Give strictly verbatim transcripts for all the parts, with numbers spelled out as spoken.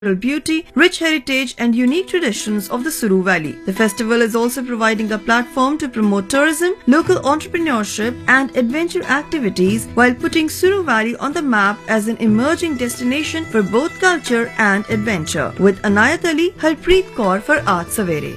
beauty, rich heritage and unique traditions of the Suru Valley. The festival is also providing a platform to promote tourism, local entrepreneurship and adventure activities while putting Suru Valley on the map as an emerging destination for both culture and adventure. With Anayat Ali, Harpreet Kaur for Aaj Savere.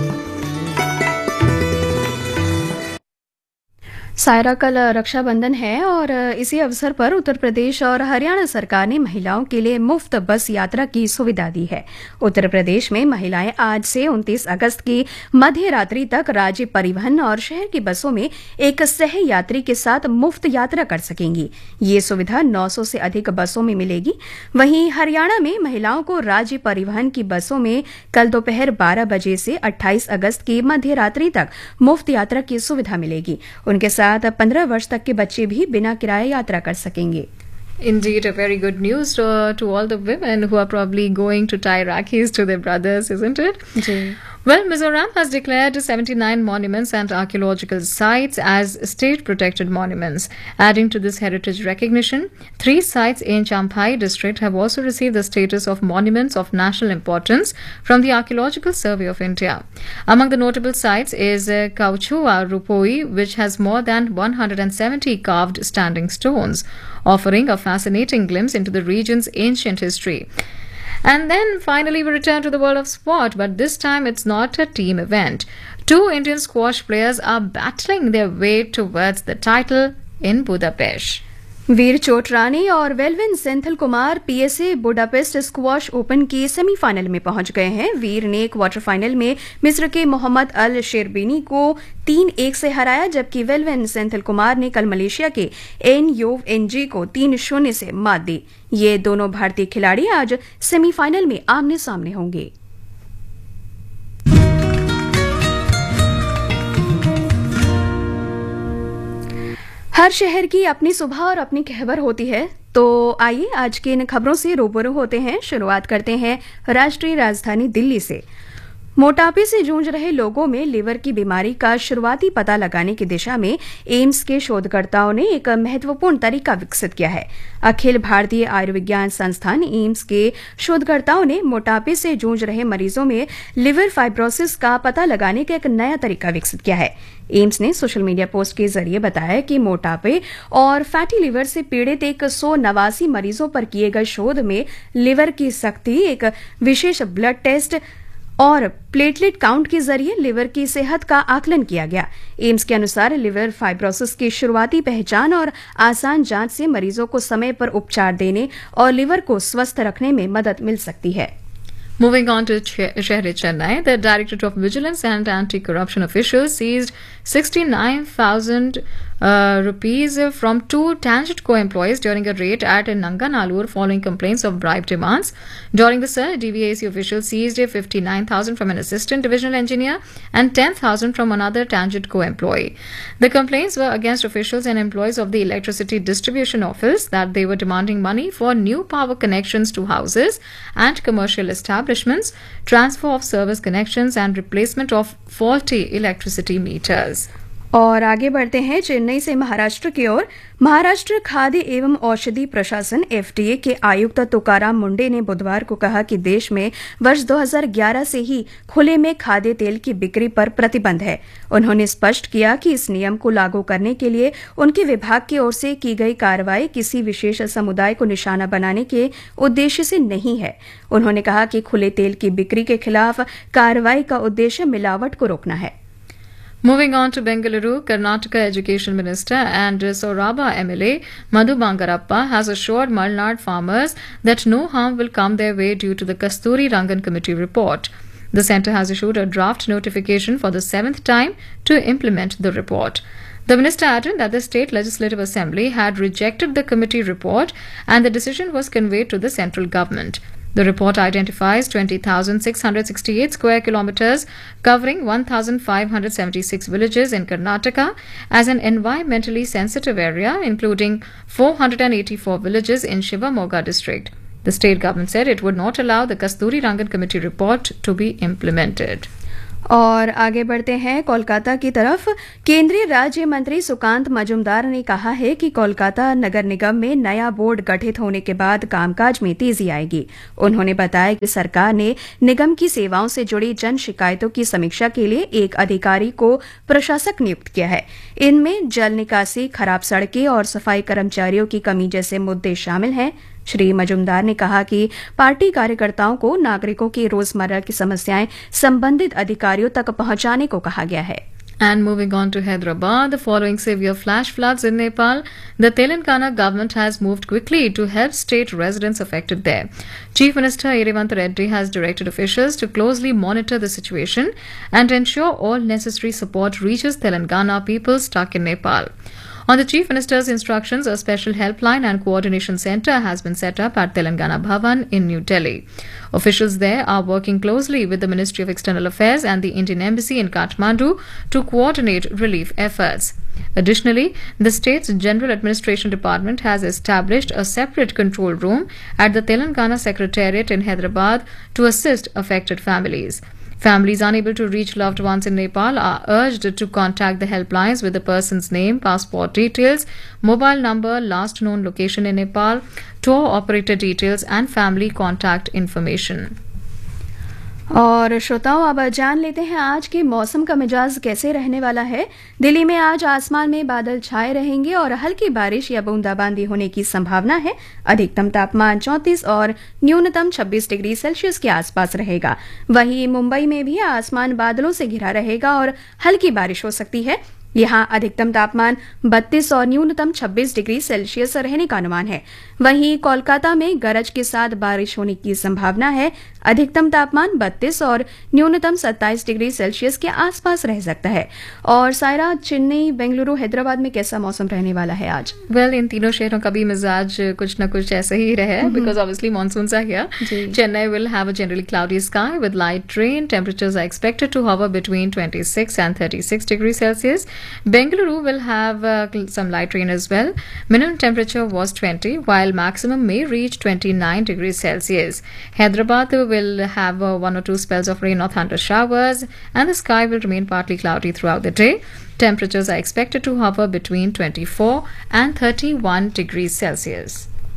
Saira, कल रक्षाबंधन है और इसी अवसर पर उत्तर प्रदेश और हरियाणा सरकार ने महिलाओं के लिए मुफ्त बस यात्रा की सुविधा दी है। उत्तर प्रदेश में महिलाएं आज से उनतीस अगस्त की मध्य रात्रि तक राज्य परिवहन और शहर की बसों में एक सह यात्री के साथ मुफ्त यात्रा कर सकेंगी। ये सुविधा नौ सौ से अधिक बसों में मिलेगी। वहीं हरियाणा में महिलाओं को राज्य परिवहन की बसों में कल दोपहर बारह बजे से अट्ठाईस अगस्त की मध्य रात्रि तक मुफ्त यात्रा की सुविधा मिलेगी। उनके साथ पंद्रह वर्ष तक के बच्चे भी बिना किराए यात्रा कर सकेंगे। Indeed, a very good news to, to all the women who are probably going to tie Rakhis to their brothers, isn't it? Ji. Well, Mizoram has declared seventy-nine monuments and archaeological sites as state-protected monuments. Adding to this heritage recognition, three sites in Champhai district have also received the status of monuments of national importance from the Archaeological Survey of India. Among the notable sites is uh, Kauchua Rupoi, which has more than one hundred seventy carved standing stones, offering a fascinating glimpse into the region's ancient history. And then finally we return to the world of sport, but this time it's not a team event. Two Indian squash players are battling their way towards the title in Budapest. वीर चोटरानी और वेलविन Senthil Kumar PSA Budapest squash open के semifinal में पहुंच गए हैं। वीर ने quarter final में मिस्र के मोहम्मद अल शेरबिनी को तीन एक से हराया, जबकि वेलविन सेंथिल कुमार ने कल मलेशिया के एन योव एनजी को तीन शून्य से मात दी। ये दोनों भारतीय खिलाड़ी आज सेमीफाइनल में आमने सामने होंगे। हर शहर की अपनी सुबह और अपनी खबर होती है, तो आइए आज की इन खबरों से रूबरू होते हैं। शुरुआत करते हैं राष्ट्रीय राजधानी दिल्ली से। मोटापे से जूझ रहे लोगों में लिवर की बीमारी का शुरुआती पता लगाने की दिशा में एम्स के शोधकर्ताओं ने एक महत्वपूर्ण तरीका विकसित किया है। अखिल भारतीय आयुर्विज्ञान संस्थान एम्स के शोधकर्ताओं ने मोटापे से जूझ रहे मरीजों में लिवर फाइब्रोसिस का पता लगाने का एक नया तरीका विकसित किया है। एम्स ने सोशल मीडिया पोस्ट के जरिए बताया कि मोटापे और फैटी लिवर से पीड़ित एक सौ नवासी मरीजों पर किए गए शोध में लिवर की सख्ती, एक विशेष ब्लड टेस्ट और प्लेटलेट काउंट के जरिए लिवर की सेहत का आकलन किया गया। एम्स के अनुसार लिवर फाइब्रोसिस की शुरुआती पहचान और आसान जांच से मरीजों को समय पर उपचार देने और लिवर को स्वस्थ रखने में मदद मिल सकती है। Moving on to Shehri Chennai, the Directorate of Vigilance and Anti-Corruption officials seized sixty-nine thousand uh, rupees from two TANGEDCO employees during a raid at Nanganallur following complaints of bribe demands. During the search, D V A C officials seized fifty-nine thousand from an assistant divisional engineer and ten thousand from another TANGEDCO employee. The complaints were against officials and employees of the Electricity Distribution Office that they were demanding money for new power connections to houses and commercial establishments, transfer of service connections and replacement of faulty electricity meters. और आगे बढ़ते हैं चेन्नई से महाराष्ट्र की ओर। महाराष्ट्र खाद्य एवं औषधि प्रशासन एफडीए के आयुक्त तुकाराम मुंडे ने बुधवार को कहा कि देश में वर्ष दो हज़ार ग्यारह से ही खुले में खाद्य तेल की बिक्री पर प्रतिबंध है। उन्होंने स्पष्ट किया कि इस नियम को लागू करने के लिए उनके विभाग की ओर से की गई कार्रवाई किसी विशेष समुदाय को निशाना बनाने के उद्देश्य से नहीं है। उन्होंने कहा कि खुले तेल की बिक्री के खिलाफ कार्रवाई का उद्देश्य मिलावट को रोकना है। Moving on to Bengaluru, Karnataka Education Minister and Soraba M L A Madhu Bangarappa has assured Malnad farmers that no harm will come their way due to the Kasturi Rangan Committee report. The centre has issued a draft notification for the seventh time to implement the report. The minister added that the State Legislative Assembly had rejected the committee report and the decision was conveyed to the central government. The report identifies twenty thousand six hundred sixty-eight square kilometers covering one thousand five hundred seventy-six villages in Karnataka as an environmentally sensitive area, including four hundred eighty-four villages in Shivamoga district. The state government said it would not allow the Kasturi Rangan Committee report to be implemented. और आगे बढ़ते हैं कोलकाता की तरफ। केंद्रीय राज्य मंत्री सुकांत मजूमदार ने कहा है कि कोलकाता नगर निगम में नया बोर्ड गठित होने के बाद कामकाज में तेजी आएगी। उन्होंने बताया कि सरकार ने निगम की सेवाओं से जुड़ी जन शिकायतों की समीक्षा के लिए एक अधिकारी को प्रशासक नियुक्त किया है। इनमें जल निकासी, खराब सड़कें और सफाई कर्मचारियों की कमी जैसे मुद्दे शामिल हैं। श्री मजूमदार ने कहा कि पार्टी कार्यकर्ताओं को नागरिकों की रोजमर्रा की समस्याएं संबंधित अधिकारियों तक पहुंचाने को कहा गया है। And moving on to Hyderabad, following severe flash floods in Nepal, the Telangana government has moved quickly to help state residents affected there. Chief Minister Irivant Reddy has directed officials to closely monitor the situation and ensure all necessary support reaches Telangana people stuck in Nepal. On the Chief Minister's instructions, a special helpline and coordination centre has been set up at Telangana Bhavan in New Delhi. Officials there are working closely with the Ministry of External Affairs and the Indian Embassy in Kathmandu to coordinate relief efforts. Additionally, the state's General Administration Department has established a separate control room at the Telangana Secretariat in Hyderabad to assist affected families. Families unable to reach loved ones in Nepal are urged to contact the helplines with the person's name, passport details, mobile number, last known location in Nepal, tour operator details and family contact information. और श्रोताओं, अब जान लेते हैं आज के मौसम का मिजाज कैसे रहने वाला है। दिल्ली में आज आसमान में बादल छाए रहेंगे और हल्की बारिश या बूंदाबांदी होने की संभावना है। अधिकतम तापमान चौंतीस और न्यूनतम छब्बीस डिग्री सेल्सियस के आसपास रहेगा। वहीं मुंबई में भी आसमान बादलों से घिरा रहेगा और हल्की बारिश हो सकती है। यहां अधिकतम तापमान बत्तीस और न्यूनतम छब्बीस डिग्री सेल्सियस रहने का अनुमान है। वहीं कोलकाता में गरज के साथ बारिश होने की संभावना है। अधिकतम तापमान बत्तीस और न्यूनतम सत्ताईस डिग्री सेल्सियस के आसपास रह सकता है। और सायरा, चेन्नई, बेंगलुरु, हैदराबाद में कैसा मौसम रहने वाला है आज? वेल well, इन तीनों शहरों का भी मिजाज कुछ न कुछ ऐसा ही रहे because obviously monsoons are here. Chennai will have a generally cloudy sky with light rain. Temperatures are expected to hover between twenty-six and thirty-six degrees Celsius. Bengaluru will have uh, some light rain as well. Minimum temperature was twenty, while maximum may reach twenty-nine degrees Celsius. Hyderabad will have uh, one or two spells of rain or thunder showers, and the sky will remain partly cloudy throughout the day. Temperatures are expected to hover between twenty-four and thirty-one degrees Celsius.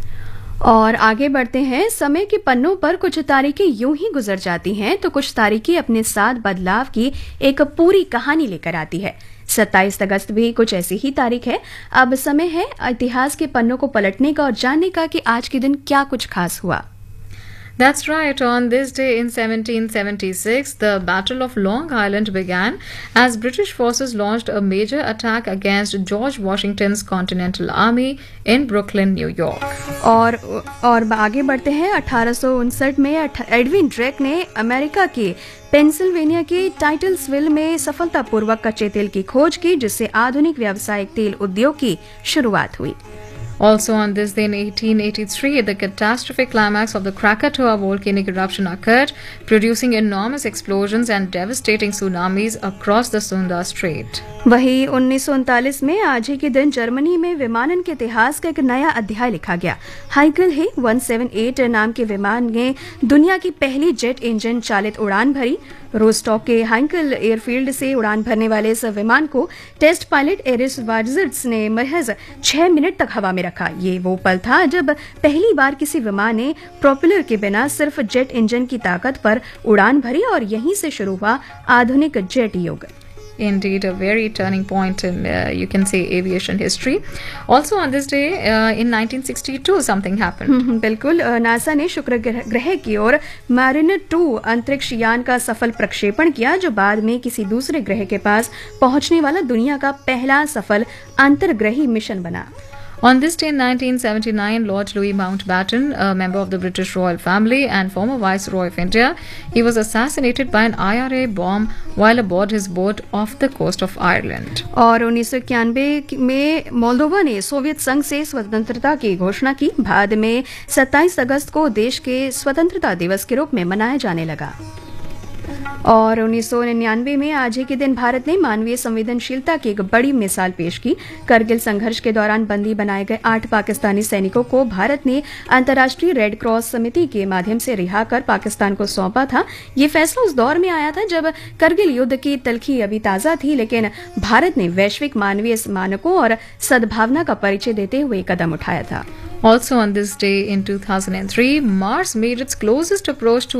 और आगे बढ़ते हैं। समय के पन्नों पर कुछ तारीखें यूं ही गुजर जाती हैं तो कुछ तारीखें अपने साथ बदलाव की एक पूरी कहानी लेकर आती है। सत्ताईस अगस्त भी कुछ ऐसी ही तारीख है। अब समय है इतिहास के पन्नों को पलटने का और जानने का कि आज के दिन क्या कुछ खास हुआ। That's right. On this day in seventeen seventy-six, the Battle of Long Island began as British forces launched a major attack against George Washington's Continental Army in Brooklyn, New York. और और आगे बढ़ते हैं। अठारह सौ उनसठ में एडविन ड्रेक ने अमेरिका के पेंसिल्वेनिया के टाइटल्सविल में सफलतापूर्वक कच्चे तेल की खोज की, जिससे आधुनिक व्यावसायिक तेल उद्योग की शुरुआत हुई। Also on this day in eighteen eighty-three, the catastrophic climax of the Krakatoa volcanic eruption occurred, producing enormous explosions and devastating tsunamis across the Sunda Strait. वहीं उन्नीस सौ उनतालीस में आज ही के दिन जर्मनी में विमानन के इतिहास का एक नया अध्याय लिखा गया। हाइकल ही एक सौ अठहत्तर नाम के विमान ने दुनिया की पहली जेट इंजन चालित उड़ान भरी। रोस्टॉक के हाइकल एयरफील्ड से उड़ान भरने वाले इस विमान को टेस्ट पायलट एरिस वार्जिट्स ने महज छह मिनट तक हवा में रखा। ये वो पल था जब पहली बार किसी विमान ने प्रोपेलर के बिना सिर्फ जेट इंजन की ताकत पर उड़ान भरी और यहीं से शुरू हुआ आधुनिक जेट युग। Indeed, a very turning point in, uh, you can say, aviation history. Also on this day, uh, in nineteen sixty-two, something happened. बिल्कुल, नासा ने शुक्र ग्रह की ओर मैरिनर टू अंतरिक्ष यान का सफल प्रक्षेपण किया, जो बाद में किसी दूसरे ग्रह के पास पहुंचने वाला दुनिया का पहला सफल अंतर्ग्रही मिशन बना। On this day in nineteen seventy-nine, Lord Louis Mountbatten, a member of the British royal family and former Viceroy of India, he was assassinated by an I R A bomb while aboard his boat off the coast of Ireland. और उन्नीस सौ इक्यानवे में Moldova ने Soviet संघ से स्वतंत्रता की घोषणा की। बाद में सत्ताईस अगस्त को देश के स्वतंत्रता दिवस के रूप में मनाया जाने लगा। और उन्नीस सौ निन्यानवे में आज ही के दिन भारत ने मानवीय संवेदनशीलता की एक बड़ी मिसाल पेश की। करगिल संघर्ष के दौरान बंदी बनाए गए आठ पाकिस्तानी सैनिकों को भारत ने अंतर्राष्ट्रीय रेड क्रॉस समिति के माध्यम से रिहा कर पाकिस्तान को सौंपा था। ये फैसला उस दौर में आया था जब करगिल युद्ध की तलखी अभी ताजा थी, लेकिन भारत ने वैश्विक मानवीय मानकों और सद्भावना का परिचय देते हुए कदम उठाया था। Also on this day in two thousand three, Mars made its closest approach to